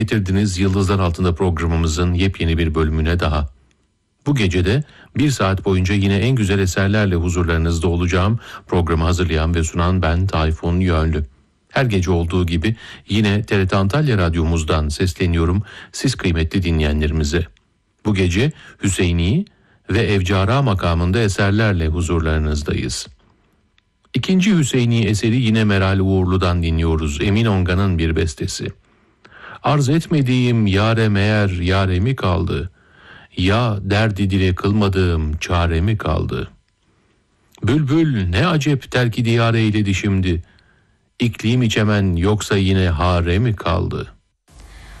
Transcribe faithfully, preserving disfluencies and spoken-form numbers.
Getirdiniz Yıldızlar Altında programımızın yepyeni bir bölümüne daha. Bu gece de bir saat boyunca yine en güzel eserlerle huzurlarınızda olacağım. Programı hazırlayan ve sunan ben Tayfun Yönlü. Her gece olduğu gibi yine T R T Antalya Radyomuzdan sesleniyorum siz kıymetli dinleyenlerimize. Bu gece Hüseyini ve Evcara makamında eserlerle huzurlarınızdayız. İkinci Hüseyini eseri yine Meral Uğurlu'dan dinliyoruz. Emin Ongan'ın bir bestesi. Arz etmediğim yâre meğer yâremi kaldı. Ya derdi dile kılmadığım çaremi kaldı. Bülbül ne acep terki diyar eyledi şimdi. İklim içemen yoksa yine haremi kaldı.